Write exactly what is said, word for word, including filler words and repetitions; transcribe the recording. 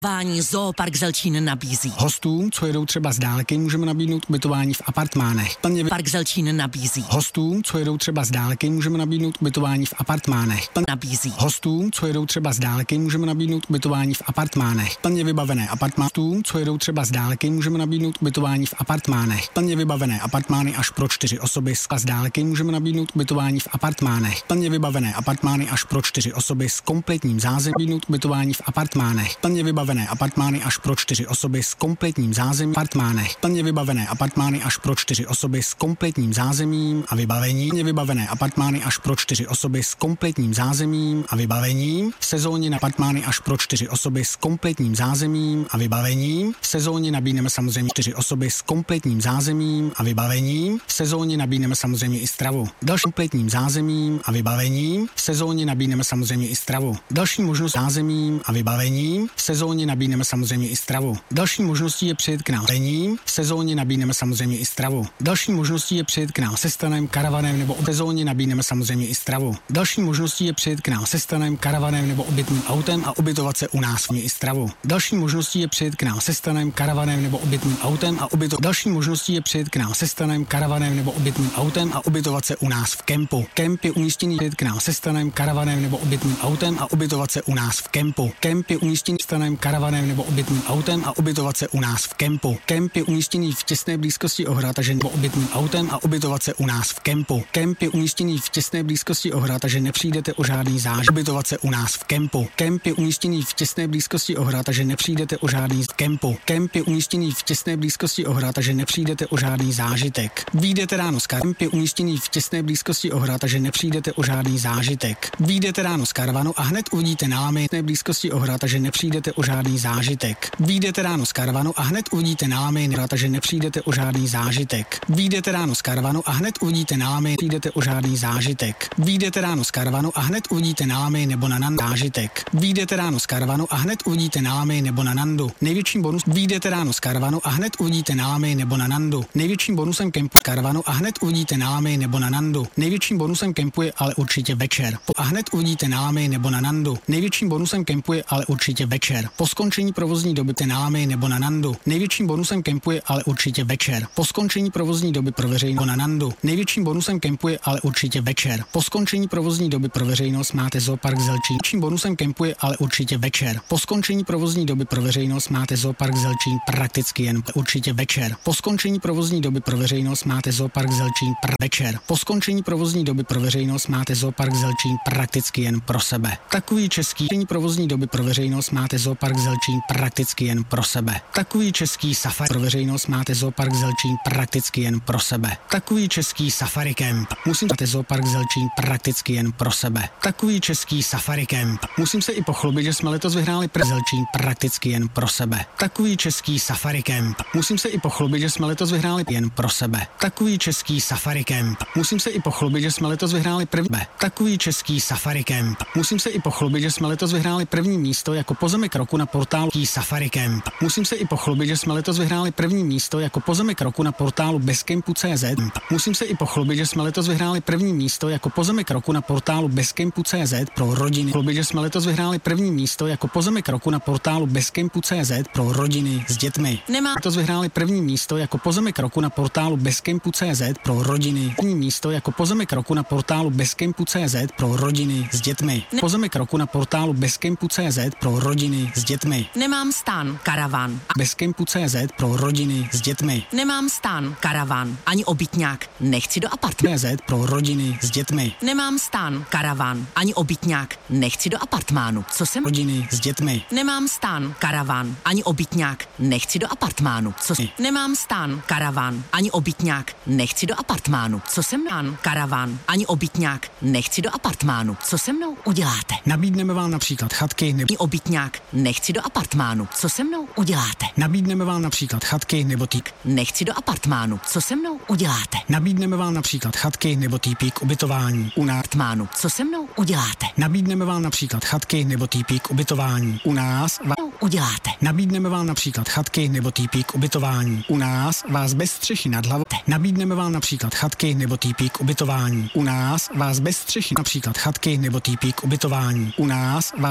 Vání Zoopark Zelčín nabízí. Hostům, co jedou třeba z dálky, můžeme nabídnout ubytování v apartmánech. Plně Park Zelčín nabízí. Hostům, co jedou třeba z dálky, můžeme nabídnout ubytování v apartmánech. Plně Nabízí. Hostům, co jedou třeba z dálky, můžeme nabídnout ubytování v apartmánech. Plně vybavené apartmány. Hostům, co jedou třeba z dálky, můžeme nabídnout ubytování v apartmánech. Plně vybavené apartmány až pro čtyři osoby z dálky můžeme nabídnout ubytování v apartmánech. Plně vybavené apartmány až pro čtyři osoby s kompletním zázemím nabídnout ubytování v apartmánech. Plně vybavené apartmány až pro čtyři osoby s kompletním zázemím v apartmánech. Plně vybavené apartmány až pro čtyři osoby s kompletním zázemím a vybavením. Plně vybavené apartmány až pro čtyři osoby s kompletním zázemím a vybavením. V sezóně na apartmány až pro čtyři osoby s kompletním zázemím a vybavením. V sezóně nabídneme samozřejmě čtyři osoby s kompletním zázemím a vybavením. V sezóně nabídneme samozřejmě i stravu. Další kompletním zázemím a vybavením. V sezóně nabídneme samozřejmě i stravu. Další možnost zázemím a vybavením. V sezóně nabídneme samozřejmě i stravu. Další možností je přijet k nám v sezóně nabídneme samozřejmě i stravu. Další možností je přijet k nám se stanem, karavanem nebo v sezóně nabídneme samozřejmě i stravu. Další možností je přijet k nám se stanem, karavanem nebo obytným autem a ubytovat se u nás i stravu. Další možností je přijet k nám se stanem, karavanem nebo obytným autem a ubytovat. Další možností je přijet k nám se stanem, karavanem nebo obytným autem a ubytovat se u nás v kempu. Kemp je umístěný přijet k nám se stanem, karavanem nebo obytným autem a ubytovat se u nás v kempu. Kemp je umístěný stanem, karavanem nebo obytným autem a ubytovat se u nás v kempu. Kemp je umístěný v těsné blízkosti ohrad, takže nebo obytným autem a ubytovat se u nás v kempu. Kemp je umístěný v těsné blízkosti ohrad, takže nepřijdete o žádný zážitek. Ubytovat se u nás v kempu. Kemp je umístěný v těsné blízkosti ohrad, takže nepřijdete o žádný z kempu. Kemp je umístěný v těsné blízkosti ohrad, takže nepřijdete o žádný zážitek. Vyjdete ráno z karavanu. Kemp je umístěný v těsné blízkosti ohrad, takže nepřijdete o žádný zážitek. Vyjdete ráno z karavanu a hned uvidíte nálamy v těsné blízkosti ohrad, takže nepřijdete o žádný zážitek. Vyjdete ráno z karavanu a hned uvidíte nálamy, takže nepřijdete o žádný zážitek. Vyjdete ráno z karavanu a hned uvidíte nálamy, přijdete o žádný zážitek. Vyjdete ráno z karavanu a hned uvidíte nálamy nebo na nandu zážitek. Vyjdete ráno z karavanu a hned uvidíte nálamy nebo na nandu. Největším bonus. Vyjdete ráno z karavanu a hned uvidíte nálamy nebo na nandu. Největším bonusem kempu z karavanu a hned uvidíte nálamy nebo na nandu. Největším bonusem kempu je ale určitě večer. A hned uvidíte nálamy nebo na nandu. Největším bonusem kempu je ale určitě večer. Po skončení provozní doby te nálamy nebo na nandu. Největším bonusem kempu je ale určitě večer. Po skončení provozní doby pro veřejnost na nandu. Největším bonusem kempu je ale určitě večer. Po skončení provozní doby pro veřejnost máte Zoopark Zelčín. Největším bonusem kempu je ale určitě večer. Po skončení provozní doby pro veřejnost máte Zoopark Zelčín prakticky jen určitě večer. Po skončení provozní doby pro veřejnost máte Zoopark Zelčín pr- večer. Po skončení provozní doby pro veřejnost máte Zoopark Zelčín prakticky jen pro sebe. Takový český provozní doby pro veřejnost máte Zoopark Zelčín prakticky jen pro sebe. Takový český safari pro veřejnost máte Zoopark Zelčín prakticky jen pro sebe. Takový český safari camp. Musím máte Zoopark Zelčín prakticky jen pro sebe. Takový český safari camp. Musím se i pochlubit, že jsme letos vyhráli pre Zelčín prakticky jen pro sebe. Takový český safari camp. Musím se i pochlubit, že jsme letos vyhráli jen pro sebe. Takový český safari camp. Musím se i pochlubit, že jsme letos vyhráli první. Takový český safari camp. Musím se i pochlubit, že jsme letos vyhráli první místo jako pozemek roku na portálu Safari Camp. Musím se i pochlubit, že jsme letos vyhráli první místo jako pozemek roku na portálu bezkempu tečka cé zet. Musím se i pochlubit, že jsme letos vyhráli první místo jako pozemek roku na portálu bezkempu tečka cé zet pro rodiny. Chlubit, že jsme letos vyhráli první místo jako pozemek roku na portálu bezkempu tečka cé zet pro rodiny s dětmi. Nemá. Letos vyhráli první místo jako pozemek roku na portálu bezkempu tečka cé zet pro rodiny. První místo jako pozemek roku na portálu bezkempu tečka cé zet pro rodiny s dětmi. Ne- pozemek roku na portálu bezkempu tečka cé zet pro rodiny s dětmi. Nemám stan, karavan. Bezkempu tečka cé zet pro rodiny s dětmi. Nemám stan, karavan, ani obytňák. Nechci do apartmánu. pro rodiny s dětmi. Nemám stan, karavan, ani obytňák. Nechci do apartmánu. Co jsem? Rodiny s dětmi. Nemám stan, karavan, ani obytňák. Nechci do apartmánu. Co jsem? Nemám stan, karavan, ani obytňák. Nechci do apartmánu. Co jsem? Stan, karavan, ani obytňák. Nechci do apartmánu. Co se mnou uděláte? Nabídneme vám například chatky nebo obytňák. Nechci do apartmánu. Co se mnou uděláte? Nabídneme vám například chatky nebo týk. Nechci do apartmánu. Co se mnou uděláte? Nabídneme vám například chatky nebo týpí k ubytování u nás. Apartmánu. Co se mnou uděláte? Nabídneme vám například chatky nebo týpí k ubytování u nás. Va- uděláte? Nabídneme vám například chatky nebo týpí k ubytování u nás. Vás bez střechy nad hlavou. Nabídneme vám například chatky nebo týpí k ubytování u nás. Vás bez střechy například chatky nebo týpí k ubytování u nás. Vás